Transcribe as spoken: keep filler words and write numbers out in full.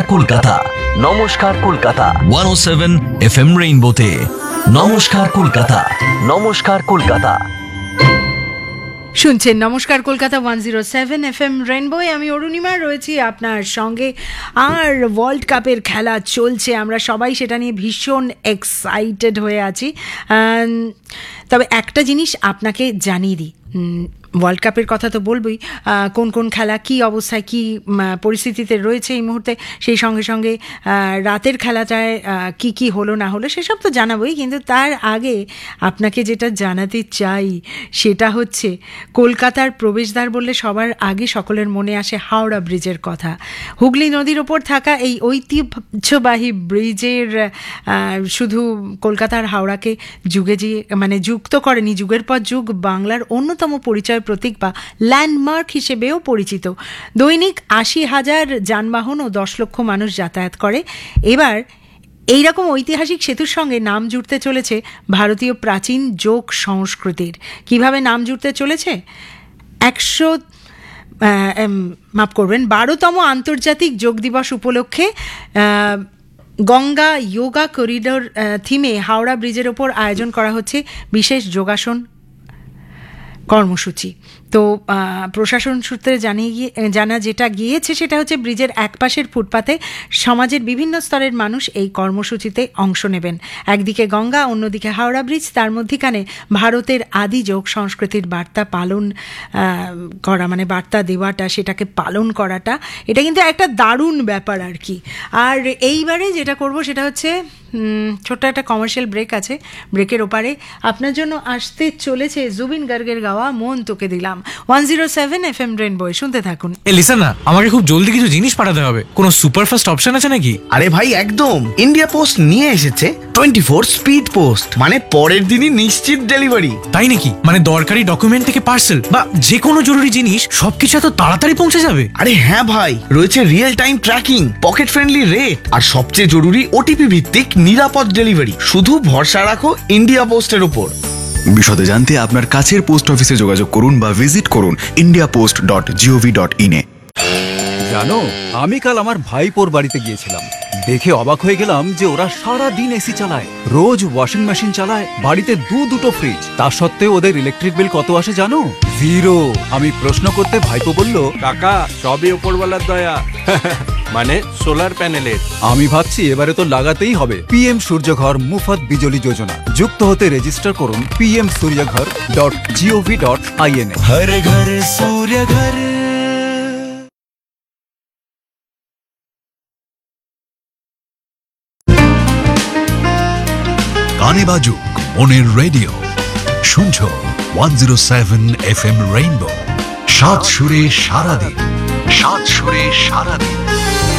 কলকাতা, নমস্কার কলকাতা ওয়ান ও seven F M রেইনবোতে। নমস্কার কলকাতা, নমস্কার কলকাতা শুনছেন নমস্কার Kolkata one zero seven F M রেইনবোয়। আমি অরুণিমা রয়েছি আপনার সঙ্গে। আর ওয়ার্ল্ড কাপের খেলা চলছে, আমরা সবাই সেটা নিয়ে ভীষণ এক্সাইটেড হয়ে আছি। তবে একটা জিনিস আপনাকে জানিয়ে দিই, ওয়ার্ল্ড কাপের কথা তো বলবই, কোন কোন খেলা কী অবস্থায় কী পরিস্থিতিতে রয়েছে এই মুহূর্তে, সেই সঙ্গে সঙ্গে রাতের খেলাটায় কি কি হলো না হলো সেসব তো জানাবোই। কিন্তু তার আগে আপনাকে যেটা জানাতে চাই সেটা হচ্ছে কলকাতার প্রবেশদ্বার বললে সবার আগে সকলের মনে আসে হাওড়া ব্রিজের কথা। হুগলি নদীর ওপর থাকা এই ঐতিহ্যবাহী ব্রিজের শুধু কলকাতার হাওড়াকে যুগে যে মানে যুক্ত করেনি, যুগের পর যুগ বাংলার অন্যতম পরিচয় প্রতীক বা ল্যান্ডমার্ক হিসেবেও পরিচিত। দৈনিক আশি হাজার যানবাহন ও দশ লক্ষ মানুষ যাতায়াত করে। এবার এইরকম ঐতিহাসিক সেতুর সঙ্গে নাম জুড়তে চলেছে ভারতীয় প্রাচীন যোগ সংস্কৃতির। কিভাবে নাম জুড়তে চলেছে? একশো মাফ করবেন বারোতম আন্তর্জাতিক যোগ দিবস উপলক্ষে গঙ্গা যোগা করিডোর থিমে হাওড়া ব্রিজের ওপর আয়োজন করা হচ্ছে বিশেষ যোগাসন কর্মসূচি। তো প্রশাসন সূত্রে জানিয়ে গিয়ে জানা যেটা গিয়েছে সেটা হচ্ছে ব্রিজের একপাশের ফুটপাতে সমাজের বিভিন্ন স্তরের মানুষ এই কর্মসূচিতে অংশ নেবেন। একদিকে গঙ্গা, অন্যদিকে হাওড়া ব্রিজ, তার মধ্যিখানে ভারতের আদি যোগ সংস্কৃতির বার্তা পালন করা, মানে বার্তা দেওয়াটা, সেটাকে পালন করাটা, এটা কিন্তু একটা দারুণ ব্যাপার আর কি। আর এইবারে যেটা করব সেটা হচ্ছে ছোট্ট একটা কমার্শিয়াল ব্রেক আছে। ব্রেকের ওপারে আপনার জন্য আসতে চলেছে জুবিন গার্গের গাওয়া মন তোকে দিলাম। One zero seven F M rainbow, শুনতে থাকুন। এ লিসেন না, আমাকে খুব জলদি কিছু জিনিস পাঠাতে হবে। কোনো সুপারফাস্ট অপশন আছে নাকি? আরে ভাই একদম, ইন্ডিয়া পোস্ট নিয়ে এসেছে টোয়েন্টি ফোর স্পিড পোস্ট, মানে পরের দিনই নিশ্চিত ডেলিভারি। তাই নাকি? মানে দরকারি ডকুমেন্ট থেকে পার্সেল বা যে কোনো জরুরি জিনিস সবকিছু এত তাড়াতাড়ি পৌঁছে যাবে? আরে হ্যাঁ ভাই, রয়েছে real time tracking, pocket friendly rate আর সবচেয়ে জরুরি ওটিপি ভিত্তিক নিরাপদ ডেলিভারি। শুধু ভরসা রাখো ইন্ডিয়া পোস্টের উপর। বিশদে জানতে আপনার কাছের পোস্ট অফিসে যোগাযোগ করুন বা ভিজিট করুন India post dot gov dot in a. জানো, আমি কাল আমার ভাইপোর বাড়িতে গিয়েছিলাম, দেখে অবাক হয়ে গেলাম যে ওরা সারা দিন এসি চালায়, রোজ ওয়াশিং মেশিন চালায়, বাড়িতে দু দুটো ফ্রিজ, তা সত্ত্বেও ওদের ইলেকট্রিক বিল কত আসে জানো? জিরো। আমি প্রশ্ন করতে ভাইপো বলল, কাকা সবই উপরওয়ালার দয়া। মানে সোলার প্যানেলের। আমি ভাবছি এবারে তো লাগাতেই হবে পিএম সূর্যঘর মুফত বিজলি যোজনা। যুক্ত হতে রেজিস্টার করুন PM সূর্যঘর dot gov dot in এ। হর ঘর সূর্যঘর। গানে বাজুক মনের রেডিও, শুনছো one zero seven F M rainbow. সাত সুরে সারাদিন, সাত সুরে সারাদিন।